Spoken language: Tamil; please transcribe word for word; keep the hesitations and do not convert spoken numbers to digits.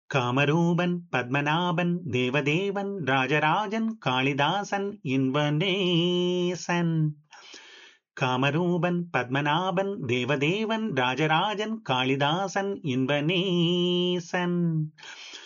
காமரூபன் பத்மநாபன் தேவதேவன் ராஜராஜன் காளிதாசன் இன்பநேசன். காமரூபன் பத்மநாபன் தேவதேவன் ராஜராஜன் காளிதாசன் இன்பநேசன்.